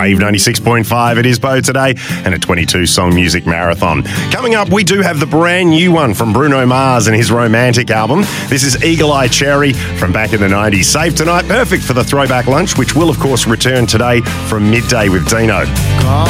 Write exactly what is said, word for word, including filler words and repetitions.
Wave ninety-six point five. It is Bo today, and a twenty-two song music marathon. Coming up, we do have the brand new one from Bruno Mars and his Romantic album. This is Eagle Eye Cherry from back in the nineties. Saved tonight, perfect for the throwback lunch, which will, of course, return today from midday with Dino.